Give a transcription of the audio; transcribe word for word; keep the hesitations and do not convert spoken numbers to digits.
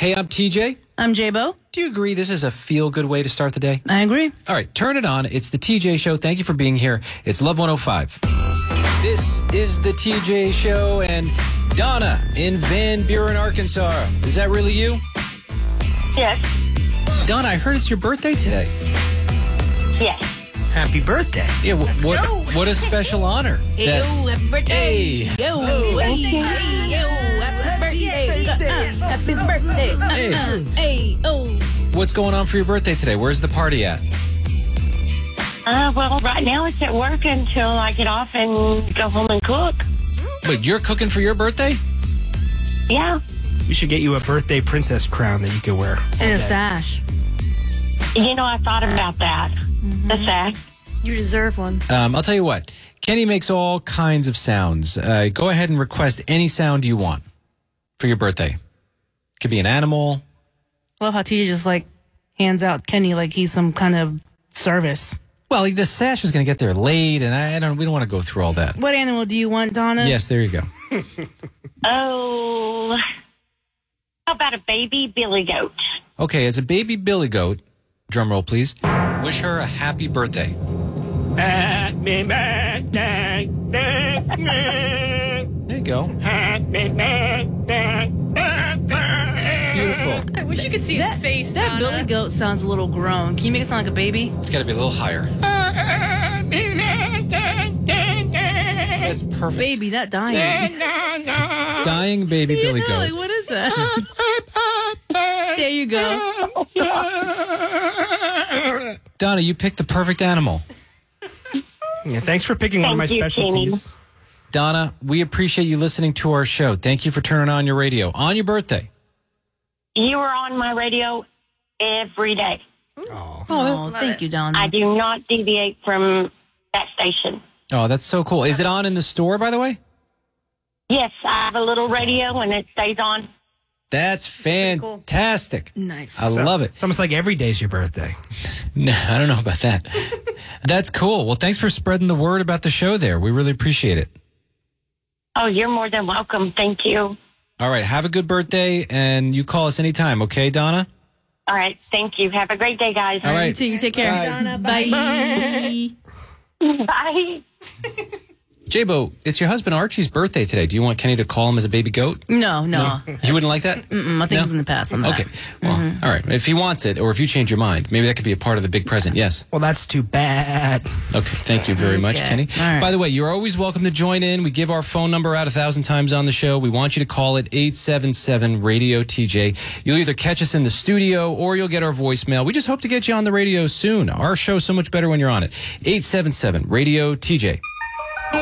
Hey, I'm T J. I'm J-Bo. Do you agree this is a feel-good way to start the day? I agree. All right, turn it on. It's the T J Show. Thank you for being here. It's Love one oh five. This is the T J Show, and Donna in Van Buren, Arkansas. Is that really you? Yes. Donna, I heard it's your birthday today. Yes. Happy birthday. Yeah, wh- what what a special honor. Hey, that- yo, happy birthday. Hey. Yo, Oh. hey, hey, yo, happy birthday. Uh, uh, happy birthday. Uh, Hey. uh, hey, oh. What's going on for your birthday today? Where's the party at? Uh, well, right now it's at work until I get off and go home and cook. Wait, you're cooking for your birthday? Yeah. We should get you a birthday princess crown that you can wear. And a Okay. sash. You know, I thought about that. The sack. You deserve one. Um, I'll tell you what. Kenny makes all kinds of sounds. Uh, go ahead and request any sound you want for your birthday. Could be an animal. Love how T J just like hands out Kenny like he's some kind of service. Well, the sash is going to get there late, and I don't. We don't want to go through all that. What animal do you want, Donna? Yes, there you go. Oh. How about a baby billy goat? Okay, as a baby billy goat, drum roll, please. Wish her a happy birthday. Happy birthday. There you go. Happy birthday. It's beautiful. I wish you could see That, his face. that Donna. billy goat sounds a little grown. Can you make it sound like a baby? It's got to be a little higher. That's perfect. Baby, not dying. Dying baby billy You know, like, goat. what is that? There you go. Donna, you picked the perfect animal. Yeah, thanks for picking one of my Thank you, specialties. Donna, we appreciate you listening to our show. Thank you for turning on your radio on your birthday. You are on my radio every day. Oh, thank you, Donna. I do not deviate from that station. Oh, that's so cool. Is it on in the store, by the way? Yes, I have a little radio and it stays on. That's fantastic. Nice. I love it. It's almost like every day's your birthday. No, I don't know about that. That's cool. Well, thanks for spreading the word about the show there. We really appreciate it. Oh, you're more than welcome. Thank you. All right. Have a good birthday, and you call us anytime, okay, Donna? All right. Thank you. Have a great day, guys. All right. You too. You take care. Bye. Donna, bye. Bye. J-Bo, it's your husband Archie's birthday today. Do you want Kenny to call him as a baby goat? No, no. You wouldn't like that? Mm-mm, I think No? he's in the past on that. Okay. Well, all right. If he wants it, or if you change your mind, maybe that could be a part of the big present. Yes. Well, that's too bad. Okay. Thank you very much, Okay. Kenny. All right. By the way, you're always welcome to join in. We give our phone number out a thousand times on the show. We want you to call it eight seven seven radio T J. You'll either catch us in the studio or you'll get our voicemail. We just hope to get you on the radio soon. Our show's so much better when you're on it. eight seven seven radio T J.